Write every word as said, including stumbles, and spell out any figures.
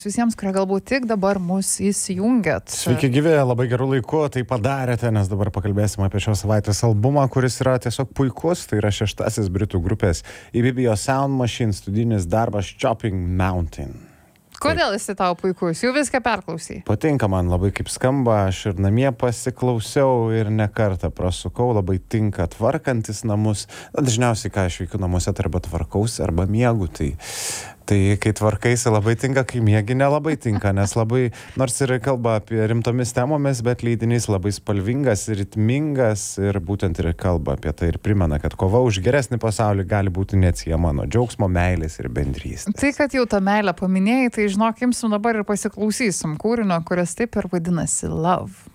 Visiems, kurie galbūt tik dabar mus įsijungiat. Sveiki gyvi, labai gerų laikų tai padarėte, nes dabar pakalbėsime apie šios savaitės albumą, kuris yra tiesiog puikus. Tai yra šeštasis britų grupės I B B O Sound Machine studijinis darbas Chopping Mountain. Kodėl esi tau puikus? Jau viską perklausai. Patinka man labai kaip skamba, aš ir namie pasiklausiau ir ne kartą prasukau, labai tinka tvarkantis namus. Na, dažniausiai, ką aš veikiu namuose, tai arba tvarkausi, arba miegu, tai... Tai kai tvarkaisi labai tinka, kai miegi nelabai tinka, nes labai, nors ir kalba apie rimtomis temomis, bet leidinys labai spalvingas, ritmingas ir būtent ir kalba apie tai ir primena, kad kova už geresnį pasaulį gali būti neatsiejama nuo džiaugsmo, meilės ir bendrystės. Tai, kad jau tą meilę paminėjai, tai žinok, imsim dabar ir pasiklausysim kūrinio, kuris taip ir vadinasi Love.